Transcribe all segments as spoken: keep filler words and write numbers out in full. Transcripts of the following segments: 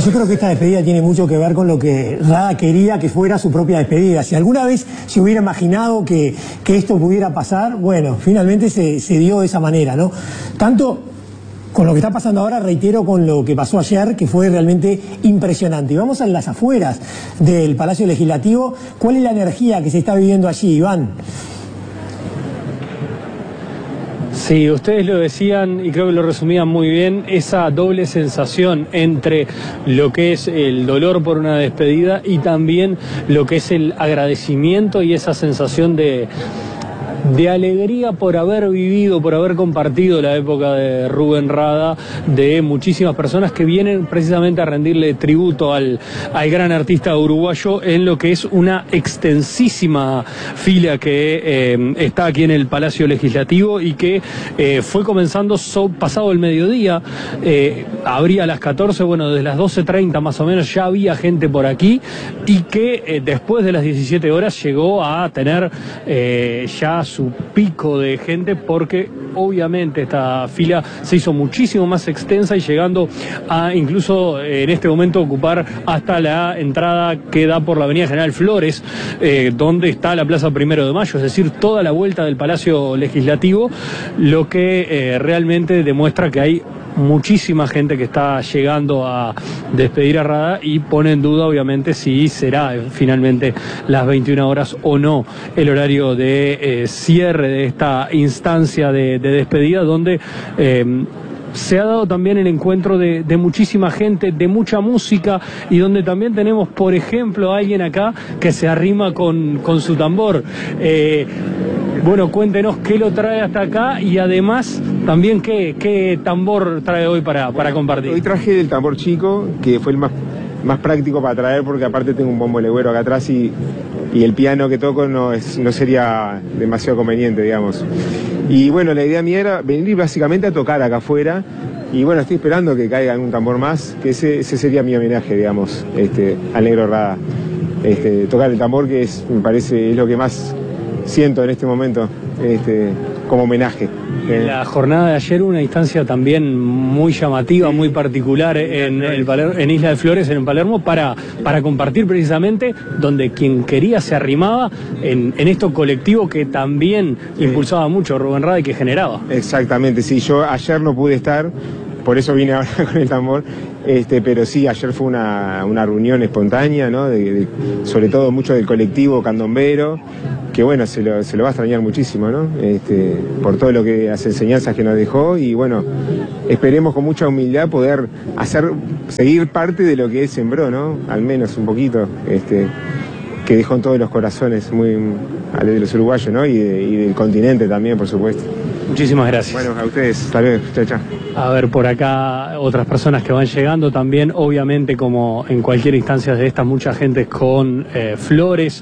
yo creo que esta despedida tiene mucho que ver con lo que Rada quería que fuera su propia despedida. Si alguna vez se hubiera imaginado que, que esto pudiera pasar, bueno, finalmente se, se dio de esa manera, ¿no? Tanto con lo que está pasando ahora, reitero, con lo que pasó ayer, que fue realmente impresionante. Y vamos a las afueras del Palacio Legislativo. ¿Cuál es la energía que se está viviendo allí, Iván? Sí, ustedes lo decían y creo que lo resumían muy bien, esa doble sensación entre lo que es el dolor por una despedida y también lo que es el agradecimiento y esa sensación de... de alegría por haber vivido, por haber compartido la época de Rubén Rada, de muchísimas personas que vienen precisamente a rendirle tributo al, al gran artista uruguayo en lo que es una extensísima fila que eh, está aquí en el Palacio Legislativo y que eh, fue comenzando so, pasado el mediodía, eh, abría a las catorce, bueno, desde las doce treinta más o menos ya había gente por aquí y que eh, después de las diecisiete horas llegó a tener eh, ya su pico de gente porque obviamente esta fila se hizo muchísimo más extensa y llegando a incluso eh, en este momento ocupar hasta la entrada que da por la avenida General Flores, eh, donde está la Plaza Primero de Mayo, es decir, toda la vuelta del Palacio Legislativo, lo que eh, realmente demuestra que hay muchísima gente que está llegando a despedir a Rada y pone en duda obviamente si será eh, finalmente las veintiuna horas o no el horario de eh, cierre de esta instancia de, de despedida donde eh, se ha dado también el encuentro de, de muchísima gente, de mucha música y donde también tenemos, por ejemplo, a alguien acá que se arrima con, con su tambor. Eh, bueno, cuéntenos qué lo trae hasta acá y además también qué, qué tambor trae hoy para, para compartir. Hoy traje el tambor chico, que fue el más, más práctico para traer porque aparte tengo un bombo legüero acá atrás y, y el piano que toco no, es, no sería demasiado conveniente, digamos. Y bueno, la idea mía era venir básicamente a tocar acá afuera y bueno, estoy esperando que caiga algún tambor más, que ese, ese sería mi homenaje, digamos, este, al Negro Rada. Este, tocar el tambor, que es, me parece, es lo que más siento en este momento, este, como homenaje. La jornada de ayer una instancia también muy llamativa, muy particular en, el Paler, en Isla de Flores, en Palermo, para, para compartir precisamente donde quien quería se arrimaba en, en esto colectivo que también sí. impulsaba mucho Rubén Rada y que generaba. Exactamente, sí, yo ayer no pude estar, por eso vine ahora con el tambor, este, pero sí, ayer fue una, una reunión espontánea, ¿no? De, de, sobre todo mucho del colectivo candombero, que bueno, se lo, se lo va a extrañar muchísimo, ¿no? Este, por todo lo que, las enseñanzas que nos dejó y bueno, esperemos con mucha humildad poder hacer, seguir parte de lo que él sembró, ¿no? Al menos un poquito, este, que dejó en todos los corazones, muy, de los uruguayos, ¿no? Y, de, y del continente también, por supuesto. Muchísimas gracias. Bueno, a ustedes, hasta luego, chao, chao. A ver, por acá otras personas que van llegando también, obviamente como en cualquier instancia de estas, mucha gente con eh, flores.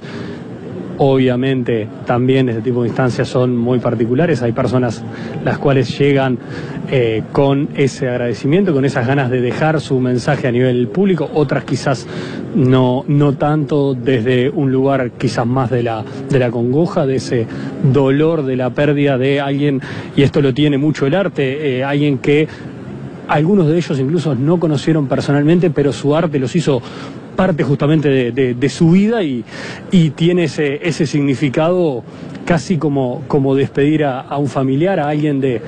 Obviamente también este tipo de instancias son muy particulares, hay personas las cuales llegan eh, con ese agradecimiento, con esas ganas de dejar su mensaje a nivel público, otras quizás no, no tanto desde un lugar quizás más de la, de la congoja, de ese dolor de la pérdida de alguien, y esto lo tiene mucho el arte, eh, alguien que algunos de ellos incluso no conocieron personalmente, pero su arte los hizo parte justamente de, de, de su vida y, y tiene ese, ese significado casi como, como despedir a, a un familiar, a alguien de,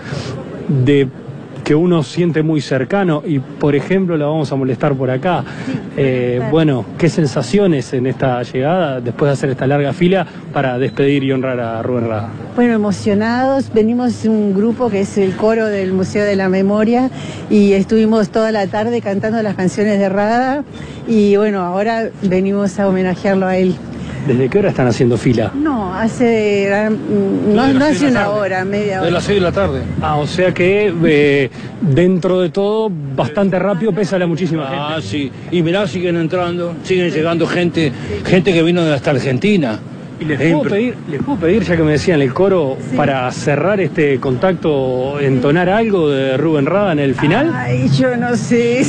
de que uno siente muy cercano y por ejemplo la vamos a molestar por acá. Eh, bueno, ¿qué sensaciones en esta llegada después de hacer esta larga fila para despedir y honrar a Rubén Rada? Bueno, emocionados, venimos de un grupo que es el coro del Museo de la Memoria y estuvimos toda la tarde cantando las canciones de Rada y bueno, ahora venimos a homenajearlo a él. ¿Desde qué hora están haciendo fila? No, hace no, no hace una hora, media hora. De las seis de la tarde. Ah, o sea que eh, dentro de todo bastante rápido, pesa a la muchísima gente. Ah, sí. Y mirá, siguen entrando, siguen llegando gente, gente que vino de hasta Argentina. Y les puedo, pedir, les puedo pedir, ya que me decían el coro, sí, para cerrar este contacto, entonar algo de Rubén Rada en el final. Ay, yo no sé.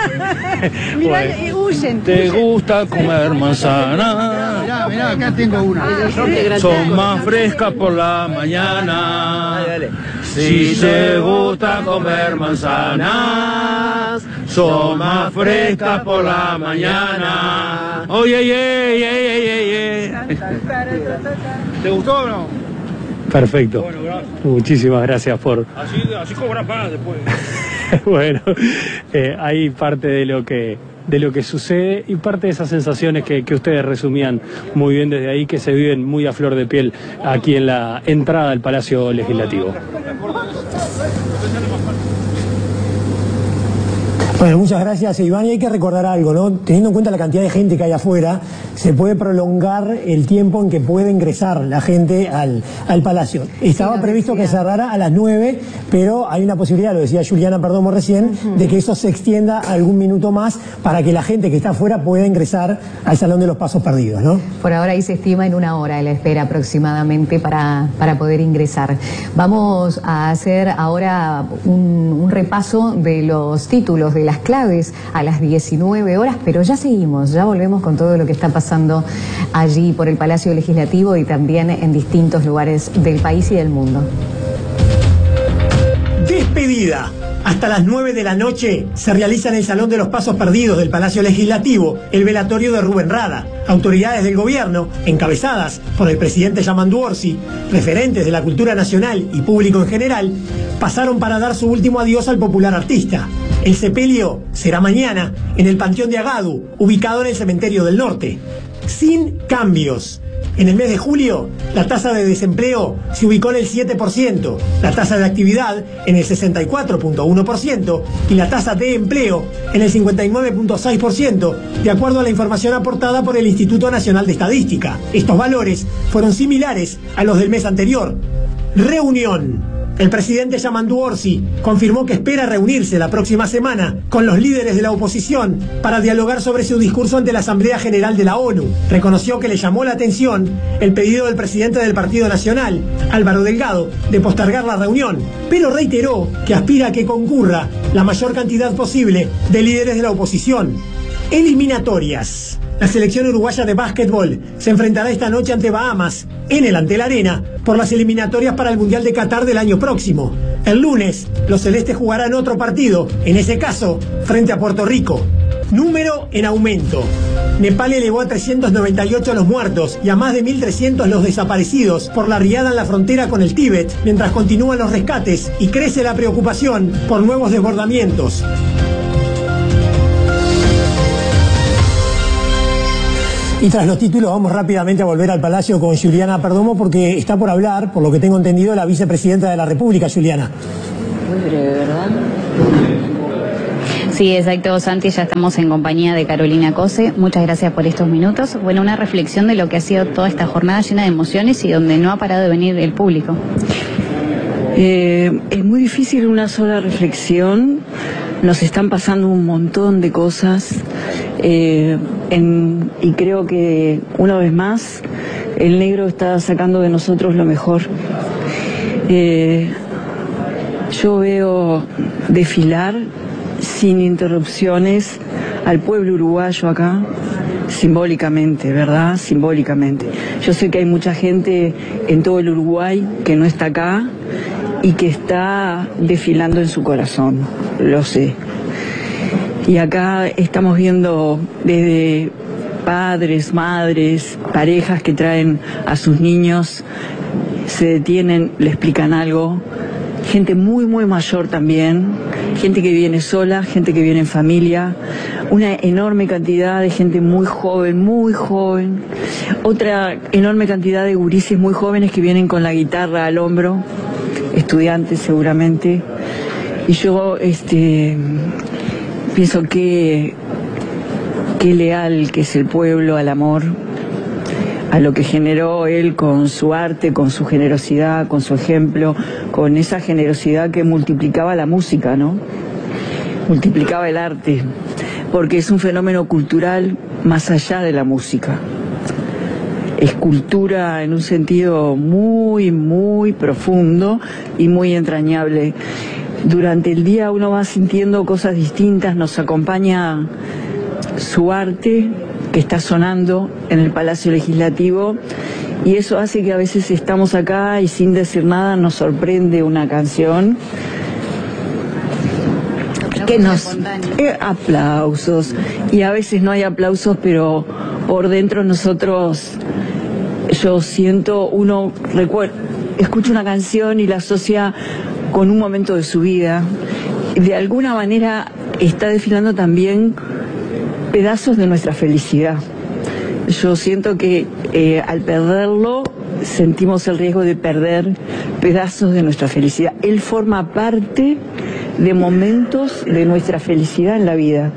Mirá, bueno. huyen. ¿Te huyen. gusta comer manzana? Mirá, mirá, acá tengo una. Son más frescas por la mañana. Dale, dale. Si te gusta comer manzanas, son más frescas por la mañana. Oye, oye, oye, oye, oye. ¿Te gustó o no? Perfecto. Bueno, gracias. Muchísimas gracias por... Así, así cobras más después. Bueno, eh, hay parte de lo que de lo que sucede y parte de esas sensaciones que, que ustedes resumían muy bien desde ahí, que se viven muy a flor de piel aquí en la entrada al Palacio Legislativo. Bueno, muchas gracias, Iván. Y hay que recordar algo, ¿no? Teniendo en cuenta la cantidad de gente que hay afuera, se puede prolongar el tiempo en que puede ingresar la gente al, al Palacio. Estaba sí, previsto decía. que cerrara a las nueve, pero hay una posibilidad, lo decía Juliana Perdomo recién, uh-huh. de que eso se extienda algún minuto más para que la gente que está afuera pueda ingresar al Salón de los Pasos Perdidos, ¿no? Por ahora ahí se estima en una hora la espera aproximadamente para, para poder ingresar. Vamos a hacer ahora un, un repaso de los títulos de las claves a las diecinueve horas, pero ya seguimos, ya volvemos con todo lo que está pasando allí por el Palacio Legislativo y también en distintos lugares del país y del mundo. Despedida. Hasta las nueve de la noche se realiza en el Salón de los Pasos Perdidos del Palacio Legislativo el velatorio de Rubén Rada. Autoridades del gobierno, encabezadas por el presidente Yamandu Orsi, referentes de la cultura nacional y público en general, pasaron para dar su último adiós al popular artista. El sepelio será mañana en el Panteón de Agadu, ubicado en el Cementerio del Norte. Sin cambios. En el mes de julio, la tasa de desempleo se ubicó en el siete por ciento, la tasa de actividad en el sesenta y cuatro punto uno por ciento y la tasa de empleo en el cincuenta y nueve punto seis por ciento, de acuerdo a la información aportada por el Instituto Nacional de Estadística. Estos valores fueron similares a los del mes anterior. Reunión. El presidente Yamandu Orsi confirmó que espera reunirse la próxima semana con los líderes de la oposición para dialogar sobre su discurso ante la Asamblea General de la ONU. Reconoció que le llamó la atención el pedido del presidente del Partido Nacional, Álvaro Delgado, de postergar la reunión, pero reiteró que aspira a que concurra la mayor cantidad posible de líderes de la oposición. Eliminatorias. La selección uruguaya de básquetbol se enfrentará esta noche ante Bahamas, en el Antel Arena, por las eliminatorias para el Mundial de Qatar del año próximo. El lunes, los celestes jugarán otro partido, en ese caso, frente a Puerto Rico. Número en aumento. Nepal elevó a trescientos noventa y ocho los muertos y a más de mil trescientos los desaparecidos por la riada en la frontera con el Tíbet, mientras continúan los rescates y crece la preocupación por nuevos desbordamientos. Y tras los títulos vamos rápidamente a volver al Palacio con Juliana Perdomo porque está por hablar, por lo que tengo entendido, la vicepresidenta de la República, Juliana. Muy breve, ¿verdad? Sí, exacto, Santi, ya estamos en compañía de Carolina Cose. Muchas gracias por estos minutos. Bueno, una reflexión de lo que ha sido toda esta jornada llena de emociones y donde no ha parado de venir el público. Eh, es muy difícil una sola reflexión. Nos están pasando un montón de cosas eh, en, y creo que una vez más el negro está sacando de nosotros lo mejor. Eh, yo veo desfilar sin interrupciones al pueblo uruguayo acá, simbólicamente, ¿verdad? Simbólicamente. Yo sé que hay mucha gente en todo el Uruguay que no está acá y que está desfilando en su corazón, lo sé. Y acá estamos viendo desde padres, madres, parejas que traen a sus niños, se detienen, le explican algo, gente muy muy mayor también, gente que viene sola, gente que viene en familia, una enorme cantidad de gente muy joven, muy joven, otra enorme cantidad de gurises muy jóvenes que vienen con la guitarra al hombro, estudiantes seguramente, y yo este pienso que qué leal que es el pueblo al amor, a lo que generó él con su arte, con su generosidad, con su ejemplo, con esa generosidad que multiplicaba la música, ¿no? Multiplicaba el arte, porque es un fenómeno cultural más allá de la música. Es cultura en un sentido muy, muy profundo y muy entrañable. Durante el día uno va sintiendo cosas distintas, nos acompaña su arte que está sonando en el Palacio Legislativo y eso hace que a veces estamos acá y sin decir nada nos sorprende una canción que nos eh, aplausos, y a veces no hay aplausos, pero por dentro nosotros, yo siento, uno recuerda, escucha una canción y la asocia con un momento de su vida, de alguna manera está desfilando también pedazos de nuestra felicidad. Yo siento que eh, al perderlo sentimos el riesgo de perder pedazos de nuestra felicidad. Él forma parte de momentos de nuestra felicidad en la vida.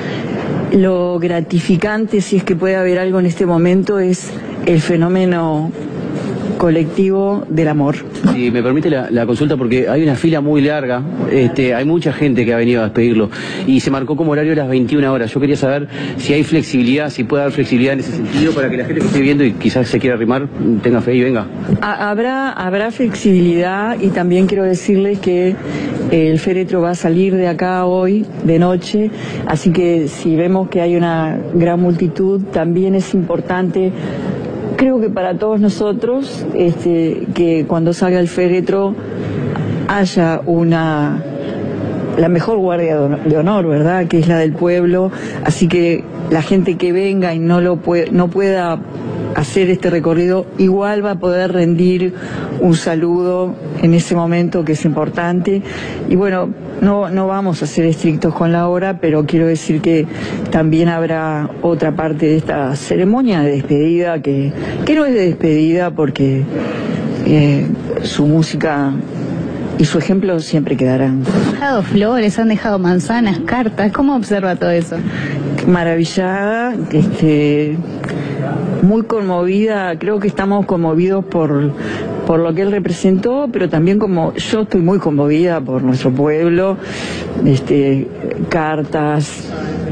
Lo gratificante, si es que puede haber algo en este momento, es el fenómeno colectivo del amor. Si me permite la, la consulta, porque hay una fila muy larga, este, hay mucha gente que ha venido a despedirlo y se marcó como horario las veintiuna horas. Yo quería saber si hay flexibilidad, si puede haber flexibilidad en ese sentido para que la gente que esté viendo y quizás se quiera arrimar tenga fe y venga. Habrá, habrá flexibilidad, y también quiero decirles que el féretro va a salir de acá hoy de noche, así que si vemos que hay una gran multitud, también es importante, creo que para todos nosotros, este, que cuando salga el féretro haya una, la mejor guardia de honor, ¿verdad?, que es la del pueblo, así que la gente que venga y no lo puede, no pueda hacer este recorrido, igual va a poder rendir un saludo en ese momento, que es importante. Y bueno, no, no vamos a ser estrictos con la hora, pero quiero decir que también habrá otra parte de esta ceremonia de despedida que, que no es de despedida, porque eh, su música y su ejemplo siempre quedarán. Han dejado flores, han dejado manzanas, cartas. ¿Cómo observa todo eso? Maravillada, este, muy conmovida. Creo que estamos conmovidos por, por lo que él representó, pero también como yo estoy muy conmovida por nuestro pueblo. Este, cartas.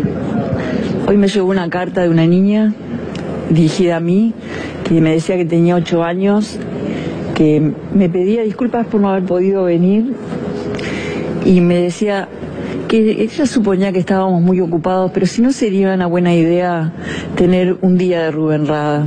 Hoy me llegó una carta de una niña dirigida a mí, que me decía que tenía ocho años, que me pedía disculpas por no haber podido venir, y me decía que ella suponía que estábamos muy ocupados, pero si no sería una buena idea tener un día de Rubén Rada.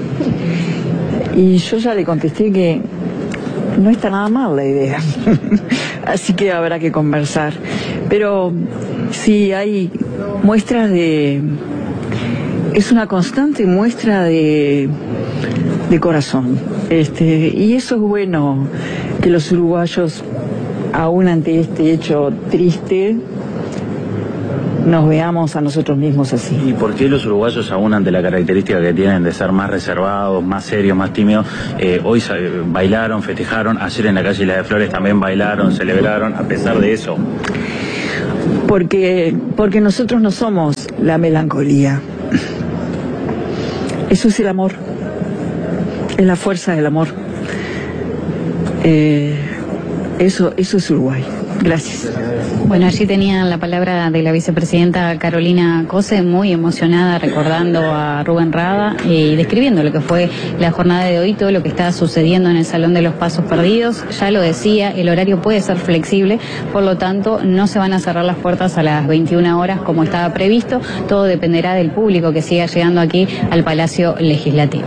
Y yo ya le contesté que no está nada mal la idea, así que habrá que conversar. Pero sí hay muestras de... es una constante muestra de, de corazón. Este, y eso es bueno, que los uruguayos, aún ante este hecho triste, nos veamos a nosotros mismos así. ¿Y por qué los uruguayos, aún ante la característica que tienen de ser más reservados, más serios, más tímidos, eh, hoy bailaron, festejaron, ayer en la calle Isla de Flores también bailaron, celebraron, a pesar de eso? Porque, porque nosotros no somos la melancolía. Eso es el amor. Es la fuerza del amor. Eh, eso, eso es Uruguay. Gracias. Bueno, allí tenían la palabra de la vicepresidenta Carolina Cose, muy emocionada, recordando a Rubén Rada y describiendo lo que fue la jornada de hoy, todo lo que está sucediendo en el Salón de los Pasos Perdidos. Ya lo decía, el horario puede ser flexible, por lo tanto no se van a cerrar las puertas a las veintiuna horas como estaba previsto. Todo dependerá del público que siga llegando aquí al Palacio Legislativo.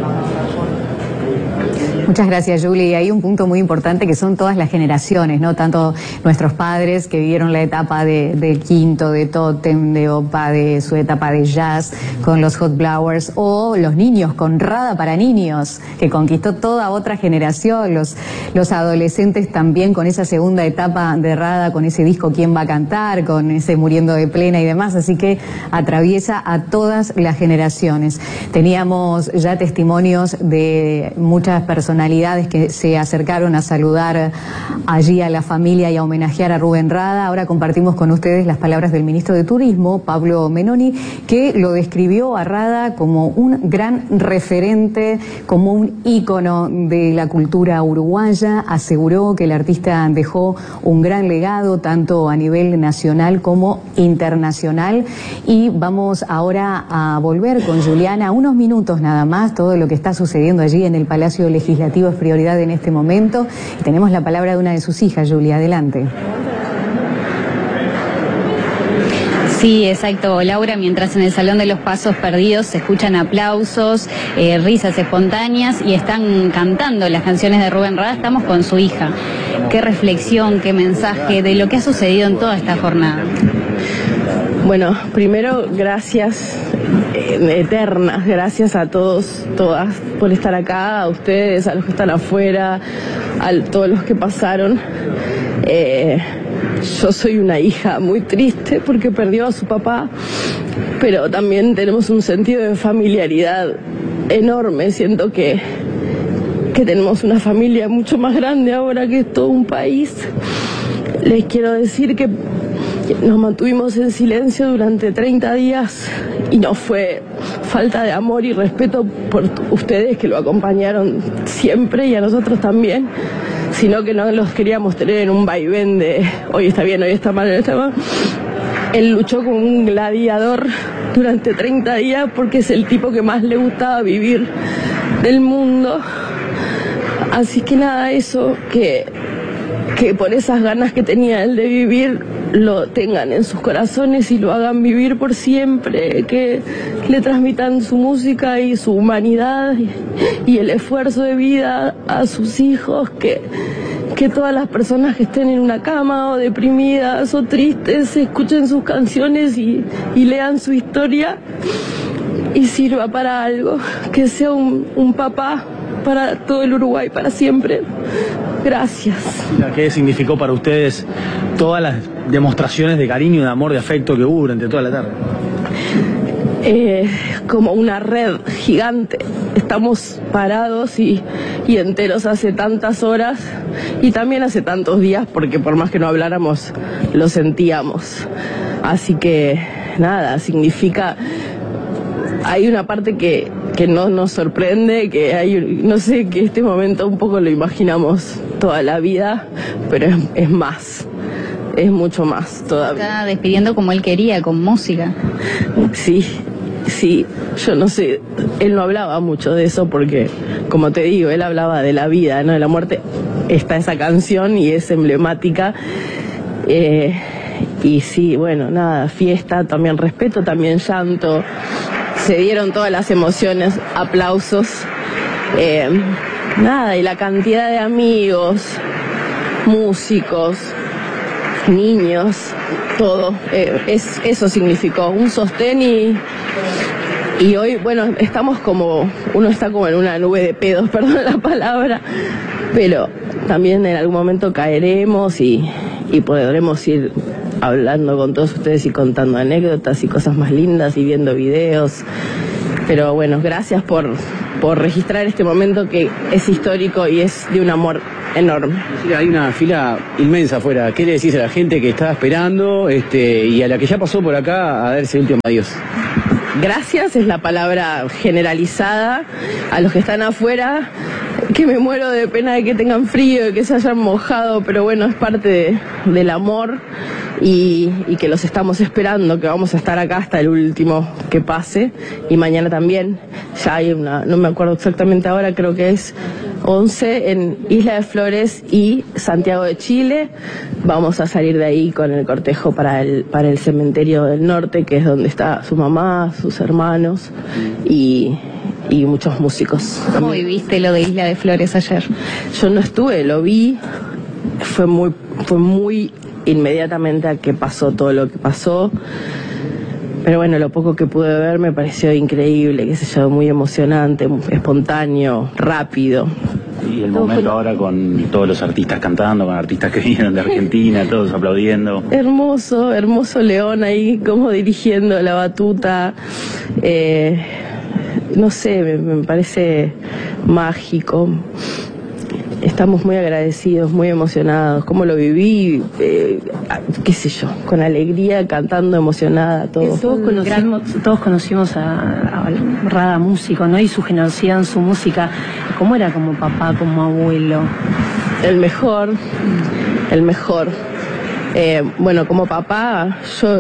Muchas gracias, Julie. Hay un punto muy importante que son todas las generaciones, ¿no? Tanto nuestros padres que vivieron la etapa de, del Quinto, de Tótem, de Opa, de su etapa de jazz con los Hot Flowers, o los niños con Rada para niños, que conquistó toda otra generación, los, los adolescentes también con esa segunda etapa de Rada, con ese disco ¿Quién va a cantar?, con ese Muriendo de Plena y demás, así que atraviesa a todas las generaciones. Teníamos ya testimonios de muchas personas que se acercaron a saludar allí a la familia y a homenajear a Rubén Rada. Ahora compartimos con ustedes las palabras del ministro de Turismo, Pablo Menoni, que lo describió a Rada como un gran referente, como un ícono de la cultura uruguaya. Aseguró que el artista dejó un gran legado tanto a nivel nacional como internacional. Y vamos ahora a volver con Juliana unos minutos nada más. Todo lo que está sucediendo allí en el Palacio Legislativo es prioridad en este momento. Y tenemos la palabra de una de sus hijas, Julia. Adelante. Sí, exacto, Laura, mientras en el Salón de los Pasos Perdidos se escuchan aplausos, eh, risas espontáneas y están cantando las canciones de Rubén Rada, estamos con su hija. Qué reflexión, qué mensaje de lo que ha sucedido en toda esta jornada. Bueno, primero, gracias, eh, eternas, gracias a todos, todas, por estar acá, a ustedes, a los que están afuera, a todos los que pasaron. Eh, yo soy una hija muy triste porque perdió a su papá, pero también tenemos un sentido de familiaridad enorme. Siento que, que tenemos una familia mucho más grande ahora que es todo un país. Les quiero decir que nos mantuvimos en silencio durante treinta días y no fue falta de amor y respeto por ustedes que lo acompañaron siempre y a nosotros también, sino que no los queríamos tener en un vaivén de hoy está bien, hoy está mal, hoy está mal. Él luchó como un gladiador durante treinta días porque es el tipo que más le gustaba vivir del mundo. Así que nada, eso, que, que por esas ganas que tenía él de vivir, lo tengan en sus corazones y lo hagan vivir por siempre, que le transmitan su música y su humanidad y, y el esfuerzo de vida a sus hijos, que, que todas las personas que estén en una cama o deprimidas o tristes escuchen sus canciones y, y lean su historia y sirva para algo, que sea un, un papá para todo el Uruguay, para siempre. Gracias. ¿Qué significó para ustedes todas las demostraciones de cariño, de amor, de afecto que hubo durante toda la tarde? Eh, como una red gigante. Estamos parados y, y enteros hace tantas horas y también hace tantos días, porque por más que no habláramos, lo sentíamos. Así que nada, significa... Hay una parte que, que no nos sorprende, que hay, no sé, que este momento un poco lo imaginamos toda la vida, pero es, es más, es mucho más todavía. Está despidiendo como él quería, con música. Sí, sí, yo no sé, él no hablaba mucho de eso porque, como te digo, él hablaba de la vida, no de la muerte. Está esa canción y es emblemática. Eh, y sí, bueno, nada, fiesta, también respeto, también llanto. Se dieron todas las emociones, aplausos, eh, nada, y la cantidad de amigos, músicos, niños, todo, eh, es, eso significó un sostén y, y hoy, bueno, estamos como, uno está como en una nube de pedos, perdón la palabra, pero también en algún momento caeremos y, y podremos ir hablando con todos ustedes y contando anécdotas y cosas más lindas y viendo videos. Pero bueno, gracias por, por registrar este momento que es histórico y es de un amor enorme. Hay una fila inmensa afuera. ¿Qué le decís a la gente que estaba esperando este, y a la que ya pasó por acá a darse el último adiós? Gracias es la palabra generalizada. A los que están afuera, que me muero de pena de que tengan frío, de que se hayan mojado, pero bueno, es parte de, del amor y, y que los estamos esperando, que vamos a estar acá hasta el último que pase y mañana también. Ya hay una, no me acuerdo exactamente ahora, creo que es once en Isla de Flores y Santiago de Chile. Vamos a salir de ahí con el cortejo para el, para el cementerio del norte, que es donde está su mamá, sus hermanos y... y muchos músicos. ¿Cómo viviste lo de Isla de Flores ayer? Yo no estuve, lo vi, fue muy, fue muy inmediatamente a que pasó todo lo que pasó, pero bueno, lo poco que pude ver me pareció increíble, qué sé yo, muy emocionante, muy espontáneo, rápido. Y el momento ahora con todos los artistas cantando, con artistas que vinieron de Argentina, todos aplaudiendo. Hermoso, hermoso León ahí como dirigiendo la batuta, eh... no sé, me, me parece mágico. Estamos muy agradecidos, muy emocionados. Cómo lo viví, eh, qué sé yo, con alegría, cantando, emocionada, todo. Todos conocimos, todos conocimos a, a Rada músico, ¿no? Y su generosidad en su música. ¿Cómo era como papá, como abuelo? El mejor, el mejor. Eh, bueno, como papá, yo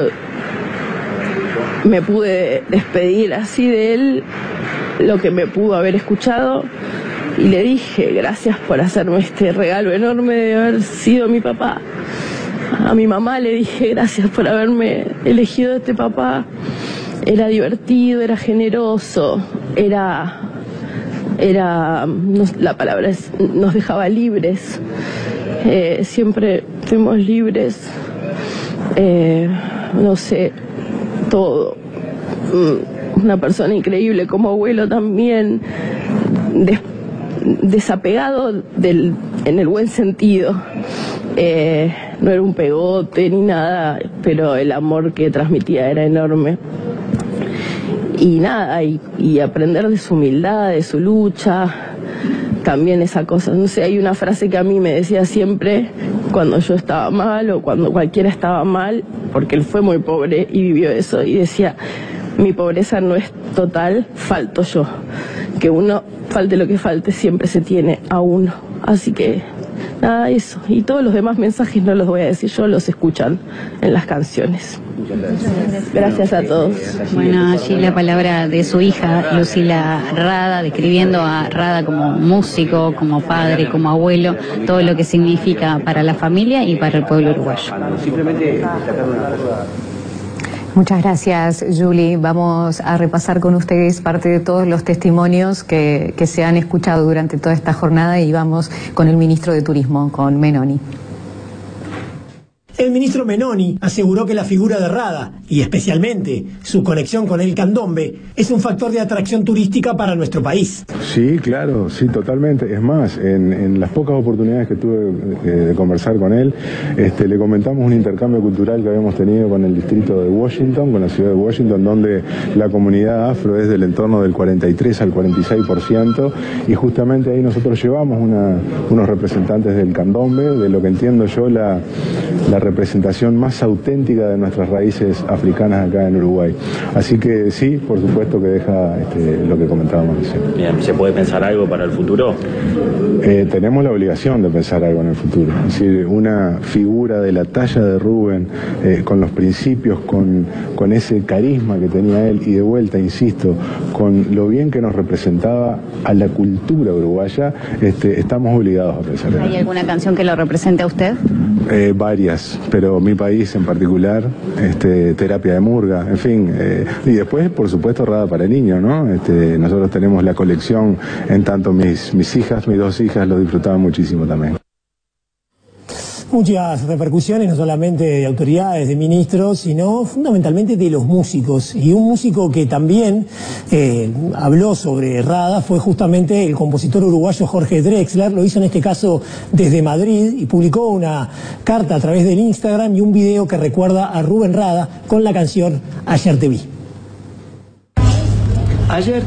me pude despedir así de él, lo que me pudo haber escuchado, y le dije gracias por hacerme este regalo enorme de haber sido mi papá. a mi mamá le dije gracias por haberme elegido este papá. Era divertido, era generoso, era, era no, la palabra es, nos dejaba libres. Eh, siempre fuimos libres, eh, no sé, todo. Una persona increíble como abuelo también, des, desapegado del, en el buen sentido. Eh, no era un pegote ni nada, pero el amor que transmitía era enorme. Y nada, y, y aprender de su humildad, de su lucha, también esa cosa. No sé, hay una frase que a mí me decía siempre cuando yo estaba mal o cuando cualquiera estaba mal, porque él fue muy pobre y vivió eso, y decía, mi pobreza no es total, falto yo. Que uno, falte lo que falte, siempre se tiene a uno. Así que nada, eso. Y todos los demás mensajes no los voy a decir yo, los escuchan en las canciones. Gracias. Gracias a todos. Bueno, allí la palabra de su hija, Lucila Rada, describiendo a Rada como músico, como padre, como abuelo, todo lo que significa para la familia y para el pueblo uruguayo. Muchas gracias, Julie. Vamos a repasar con ustedes parte de todos los testimonios que, que se han escuchado durante toda esta jornada y vamos con el ministro de Turismo, con Menoni. El ministro Menoni aseguró que la figura de Rada, y especialmente su conexión con el candombe, es un factor de atracción turística para nuestro país. Sí, claro, sí, totalmente. Es más, en, en las pocas oportunidades que tuve eh, de conversar con él, este, le comentamos un intercambio cultural que habíamos tenido con el distrito de Washington, con la ciudad de Washington, donde la comunidad afro es del entorno del cuarenta y tres al cuarenta y seis por ciento, y justamente ahí nosotros llevamos una, unos representantes del candombe, de lo que entiendo yo la, la representación más auténtica de nuestras raíces africanas acá en Uruguay. Así que sí, por supuesto que deja este, lo que comentábamos recién. Bien, ¿se puede pensar algo para el futuro? Eh, tenemos la obligación de pensar algo en el futuro. Es decir, una figura de la talla de Rubén, eh, con los principios, con, con ese carisma que tenía él, y de vuelta, insisto, con lo bien que nos representaba a la cultura uruguaya, este, estamos obligados a pensar en él. ¿Hay alguna canción que lo represente a usted? Eh, varias, pero mi país en particular, este, Terapia de Murga, en fin, eh, y después, por supuesto, Rada para el Niño, ¿no? Este, nosotros tenemos la colección, en tanto mis, mis hijas, mis dos hijas lo disfrutaban muchísimo también. Muchas repercusiones, no solamente de autoridades, de ministros, sino fundamentalmente de los músicos. Y un músico que también eh, habló sobre Rada fue justamente el compositor uruguayo Jorge Drexler. Lo hizo en este caso desde Madrid y publicó una carta a través del Instagram y un video que recuerda a Rubén Rada con la canción Ayer te vi. Ayer